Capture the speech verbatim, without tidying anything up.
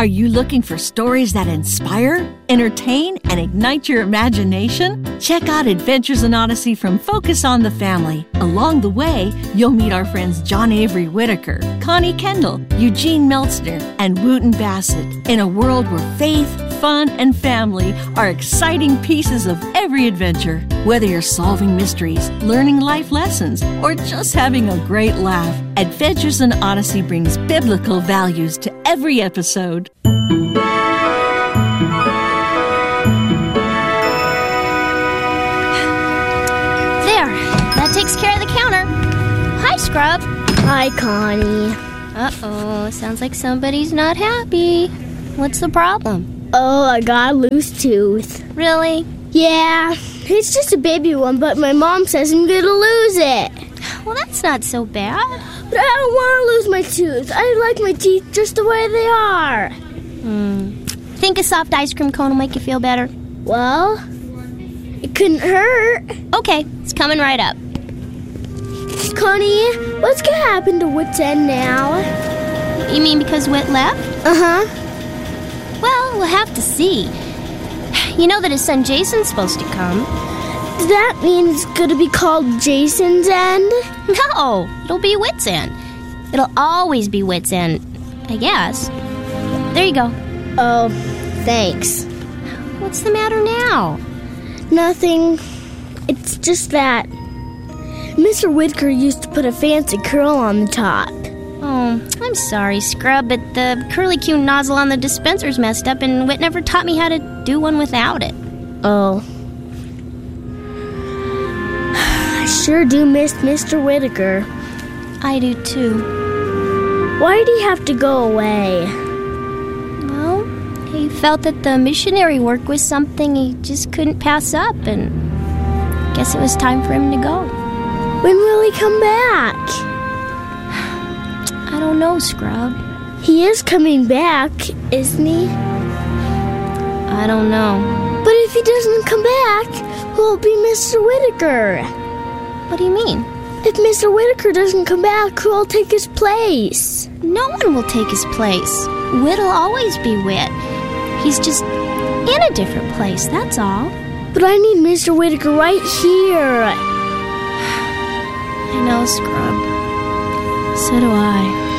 Are you looking for stories that inspire, entertain, and ignite your imagination? Check out Adventures in Odyssey from Focus on the Family. Along the way, you'll meet our friends John Avery Whitaker, Connie Kendall, Eugene Meltzner, and Wooten Bassett in a world where faith, fun, and family are exciting pieces of every adventure. Whether you're solving mysteries, learning life lessons, or just having a great laugh, Adventures in Odyssey brings biblical values to every episode. There, that takes care of the counter. Hi, Scrub. Hi, Connie. Uh-oh, sounds like somebody's not happy. What's the problem? Oh, I got a loose tooth. Really? Yeah, it's just a baby one, but my mom says I'm gonna lose it. Well, that's not so bad. But I don't want to lose my tooth. I like my teeth just the way they are. Hmm. Think a soft ice cream cone will make you feel better? Well, it couldn't hurt. Okay, it's coming right up. Connie, what's gonna happen to Wit's End now? You mean because Wit left? Uh-huh. Well, we'll have to see. You know that his son Jason's supposed to come. Does that mean it's gonna be called Jason's End? No, it'll be Wit's End. It'll always be Wit's End, I guess. There you go. Oh, thanks. What's the matter now? Nothing. It's just that Mister Whitaker used to put a fancy curl on the top. Oh, I'm sorry, Scrub, but the curly-Q nozzle on the dispenser's messed up, and Whit never taught me how to do one without it. Oh. I sure do miss Mister Whitaker. I do, too. Why did he have to go away? Well, he felt that the missionary work was something he just couldn't pass up, and I guess it was time for him to go. When will he come back? I don't know, Scrub. He is coming back, isn't he? I don't know. But if he doesn't come back, who'll be Mister Whitaker? What do you mean? If Mister Whitaker doesn't come back, who'll take his place? No one will take his place. Whit'll always be Whit. He's just in a different place, that's all. But I need Mister Whitaker right here. I know, Scrub. So do I.